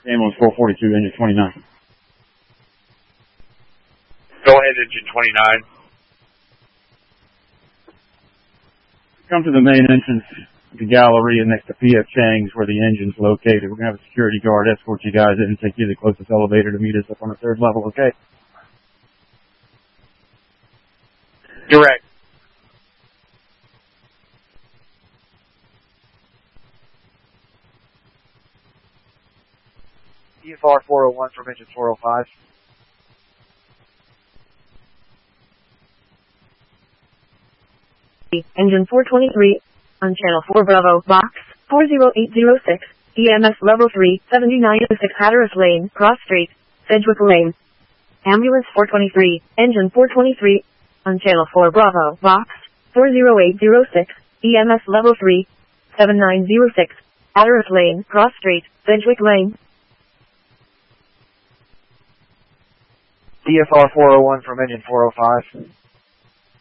Ambulance 442, engine 29. Go ahead, engine 29. Come to the main entrance of the Galleria next to P.F. Chang's where the engine's located. We're going to have a security guard escort you guys in and take you to the closest elevator to meet us up on the 3rd level, okay? Direct. EFR 401 from engine 405. Engine 423, on channel 4 Bravo, box 40806, EMS level 3, 7906 Hatteras Lane, Cross Street, Sedgwick Lane. Ambulance 423, engine 423, on channel 4 Bravo, box 40806, EMS level 3, 7906, Hatteras Lane, Cross Street, Sedgwick Lane. EFR 401 from engine 405.